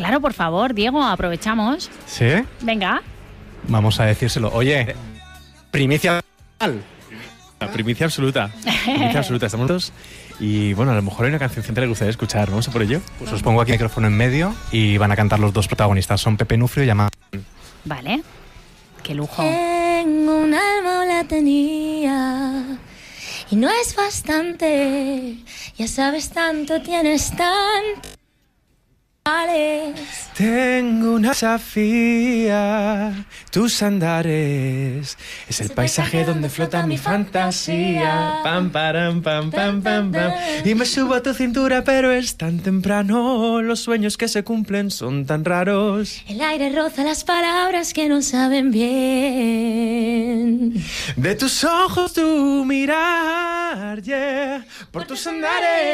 Claro, por favor, Diego, aprovechamos. ¿Sí? Venga. Vamos a decírselo. Oye, primicia. La primicia absoluta. Primicia absoluta. Estamos todos. Y bueno, a lo mejor hay una canción que le gustaría escuchar. ¿Vamos a por ello? Pues os pongo aquí el micrófono en medio y van a cantar los dos protagonistas. Son Pepe Nufrio y Amado. Vale. Qué lujo. Tengo un alma, la tenía, y no es bastante. Ya sabes tanto, tienes tanto. Tengo una Sofía, tus andares, es el paisaje donde flota mi fantasía. Pam, param, pam, pam, pam, pam. Y me subo a tu cintura, pero es tan temprano. Los sueños que se cumplen son tan raros. El aire roza las palabras que no saben bien. De tus ojos tu mirar, yeah, por tus andares.